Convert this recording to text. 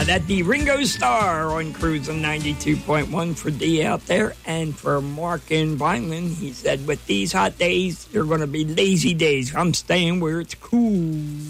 That'd be Ringo Starr on Cruising 92.1 for D out there. And for Mark in Vineland, he said, with these hot days, they're going to be lazy days. I'm staying where it's cool.